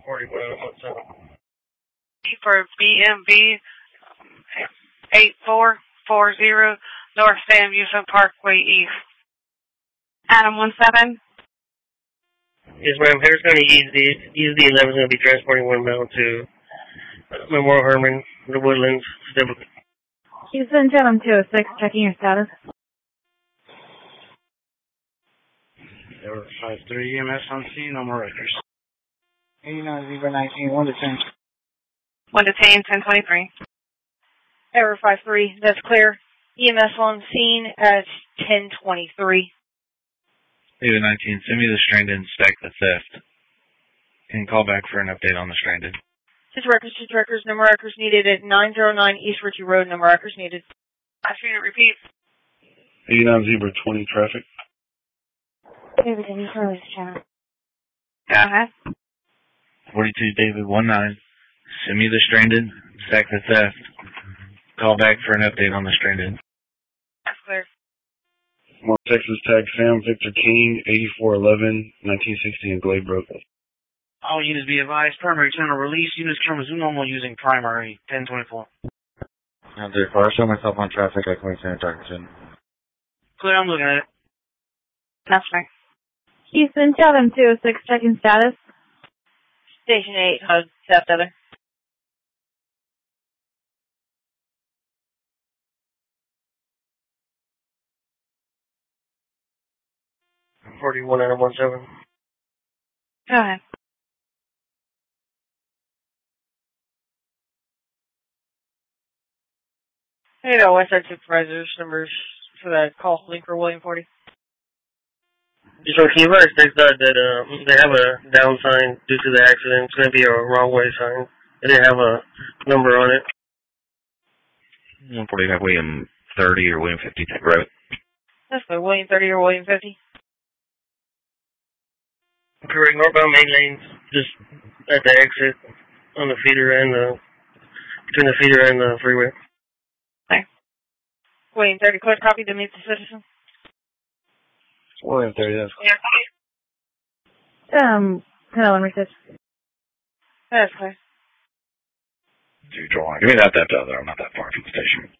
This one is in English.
4117. For BMB 8440 North Sam Houston Parkway East. Adam 17. Yes, ma'am. Harris County ESD 11 is going to be transporting 1 male to Memorial Herman, the Woodlands. Houston, Gentleman 206, checking your status. Error 53, EMS on scene, no more records. 89-19, 1 to 10. 1 to 10, 1023. Error 53, that's clear. EMS on scene at 1023. 8-19, send me the stranded and stack the theft. And call back for an update on the stranded. 6 records, no more records needed at 909 East Ritchie Road, no more records needed. Last unit, repeat. 89 Zebra 20 traffic. David, any service channel? Go ahead. 42 David 19, send me the stranded, stack the theft. Call back for an update on the stranded. That's clear. More Texas tag Sam Victor King, 8411, 1960 in Gladebrook. All units be advised, primary channel release. Units come as normal using primary 1024. Now, therefore, I show myself on traffic at Queen Center Targeton. Clear, I'm looking at it. That's right. Houston, Gentleman 206, checking status. Station 8, HUD, theft other. Seven. 41-17. Go ahead. Hey, no, Westside Supervisors numbers for that call link for William 40. So can you advise that they have a down sign due to the accident? It's going to be a wrong way sign. They didn't have a number on it. 145 William 30 or William 50 Tech Road. That's good. William 30 or William 50. Correct. Northbound main lanes, just at the exit on the feeder and between the feeder and the freeway. William 30, clear copy to meet the citizen. William 30, that's Hello, research. That's clear. Give me that other. I'm not that far from the station.